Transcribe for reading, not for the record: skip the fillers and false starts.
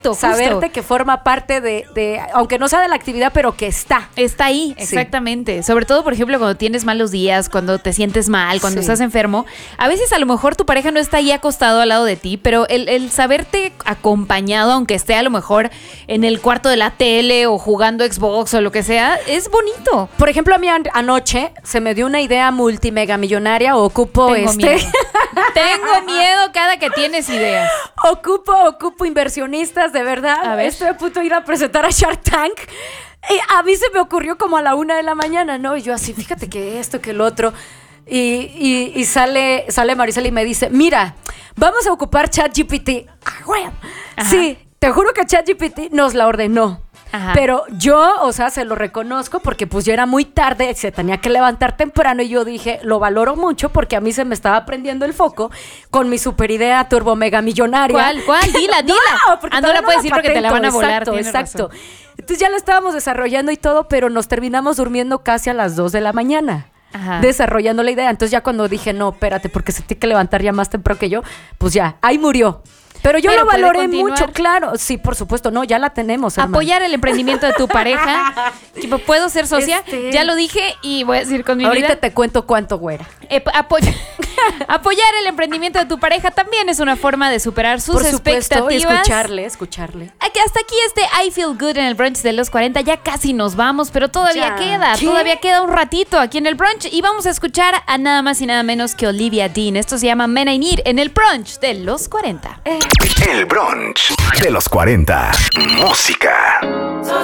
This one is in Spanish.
Saberte que forma parte de, aunque no sea de la actividad, pero que está ahí, exactamente. Sí. Sobre todo, por ejemplo, cuando tienes malos días, cuando te sientes mal, cuando estás enfermo. A veces a lo mejor tu pareja no está ahí acostado al lado de ti, pero el saberte acompañado, aunque esté a lo mejor en el cuarto de la tele o jugando Xbox o lo que sea, es bonito. Por ejemplo, a mí anoche se me dio una idea multimega millonaria. Ocupo Tengo miedo cada que tienes ideas. Ocupo inversionistas, de verdad. A ver. Estoy a punto de ir a presentar a Shark Tank. Y a mí se me ocurrió como a la 1 de la mañana, ¿no? Y yo así, fíjate que esto, que el otro. Y sale Marisela y me dice, mira, vamos a ocupar ChatGPT. ¡Ah, güey! Sí, te juro que ChatGPT nos la ordenó. Ajá. Pero yo, o sea, se lo reconozco porque pues ya era muy tarde, se tenía que levantar temprano y yo dije, lo valoro mucho porque a mí se me estaba prendiendo el foco con mi super idea turbo mega millonaria. ¿Cuál? Dila. No la puedes decir porque te la van a volar. Exacto. Entonces ya lo estábamos desarrollando y todo, pero nos terminamos durmiendo casi a las 2 de la mañana. Ajá. Desarrollando la idea. Entonces ya cuando dije, no, espérate, porque se tiene que levantar ya más temprano que yo, pues ya, ahí murió. Pero yo lo valoré mucho, claro. Sí, por supuesto, no, ya la tenemos, hermano. Apoyar el emprendimiento de tu pareja. ¿Puedo ser socia? Ya lo dije y voy a decir con mi vida. Ahorita te cuento cuánto, güera. Apoyar el emprendimiento de tu pareja también es una forma de superar sus expectativas. Escucharle. Hasta aquí I Feel Good en el brunch de los 40. Ya casi nos vamos, pero todavía queda. ¿Qué? Todavía queda un ratito aquí en el brunch y vamos a escuchar a nada más y nada menos que Olivia Dean. Esto se llama Men I Need en el brunch de los 40. El brunch de los 40. Música.